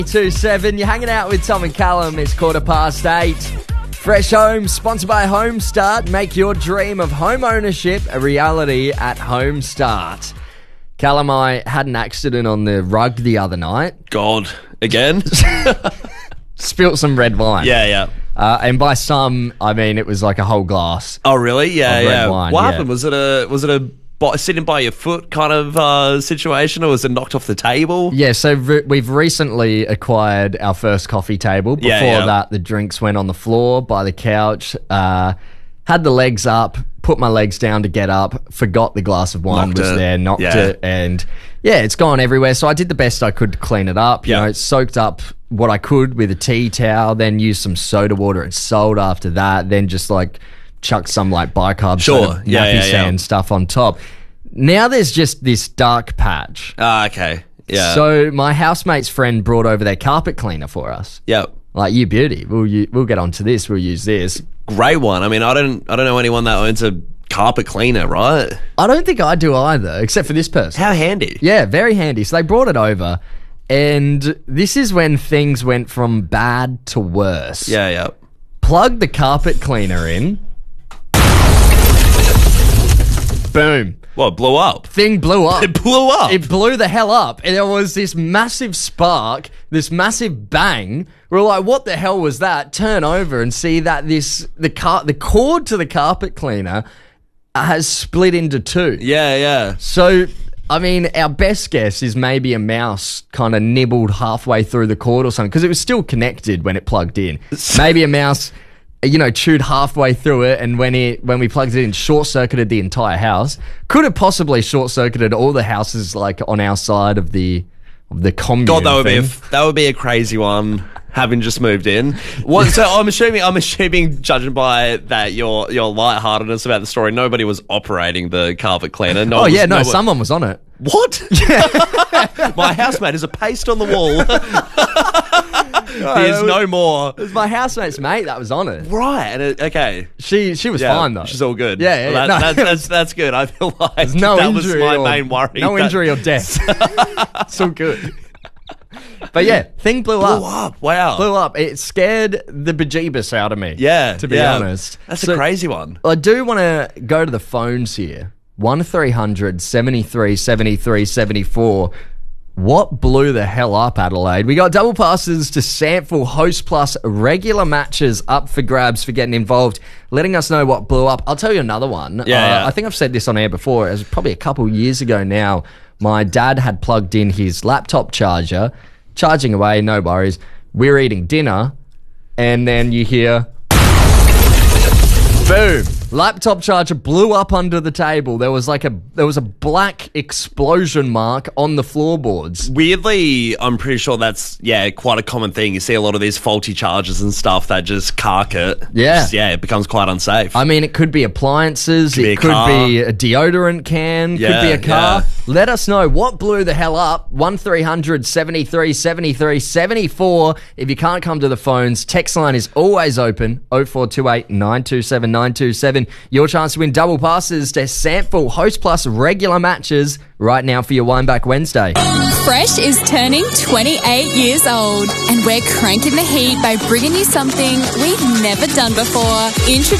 27, you're hanging out with Tom and Callum. It's 8:15. Fresh Home, sponsored by Homestart. Make your dream of home ownership a reality at Homestart. Callum, I had an accident on the rug the other night. God, again? Spilt some red wine. Yeah. And by some, I mean it was like a whole glass. Oh, really? Yeah. red wine, What yeah. happened? Was it a sitting by your foot kind of situation, or was it knocked off the table? Yeah, so we've recently acquired our first coffee table. Before that, the drinks went on the floor by the couch. Had the legs up, put my legs down to get up, forgot the glass of wine knocked it, and it's gone everywhere. So I did the best I could to clean it up. You know, soaked up what I could with a tea towel, then used some soda water and salt after that, then just like chucked some like bicarb nappy sand stuff on top. Now there's just this dark patch. Okay. Yeah. So my housemate's friend brought over their carpet cleaner for us. Yep. Like, you beauty. We'll get onto this. We'll use this. Great one. I mean, I don't know anyone that owns a carpet cleaner, right? I don't think I do either, except for this person. How handy. Yeah, very handy. So they brought it over, and this is when things went from bad to worse. Yeah. Plug the carpet cleaner in. Boom. Well, it blew up. Thing blew up. It blew up. It blew the hell up. And there was this massive spark, this massive bang. We're like, what the hell was that? Turn over and see that the cord to the carpet cleaner has split into two. Yeah. So, I mean, our best guess is maybe a mouse kind of nibbled halfway through the cord or something, because it was still connected when it plugged in. Maybe a mouse, chewed halfway through it, and when we plugged it in, short-circuited the entire house. Could have possibly short-circuited all the houses, like, on our side of the commune. God, that would be a crazy one, having just moved in. So I'm assuming, judging by that, your lightheartedness about the story, nobody was operating the carpet cleaner. Someone was on it. What? My housemate is a paste on the wall. He is no more. It was my housemate's mate that was on it. Right. And okay. She was fine though. She's all good. Yeah. That's good. I feel like there's no that injury was my main worry. No injury or death. It's all good. But yeah, thing blew up. Wow. Blew up. It scared the bejeebus out of me. Yeah. To be honest. That's a crazy one. I do want to go to the phones here. 1300 73 73 74. What blew the hell up, Adelaide? We got double passes to Sample Host Plus regular matches up for grabs for getting involved, letting us know what blew up. I'll tell you another one. Yeah. I think I've said this on air before. It was probably a couple years ago now. My dad had plugged in his laptop charger, charging away, no worries. We're eating dinner, and then you hear... boom. Laptop charger blew up under the table. There was a black explosion mark on the floorboards. Weirdly, I'm pretty sure that's quite a common thing. You see a lot of these faulty chargers and stuff that just cark it. Yeah. It becomes quite unsafe. I mean, it could be appliances, Could be a deodorant can, could be a car. Yeah. Let us know what blew the hell up. 1300 73 73 74. If you can't come to the phones, text line is always open. 0428 927 927. Your chance to win double passes to Sample Host Plus regular matches right now for your Wineback Wednesday. Fresh is turning 28 years old, and we're cranking the heat by bringing you something we've never done before. Introducing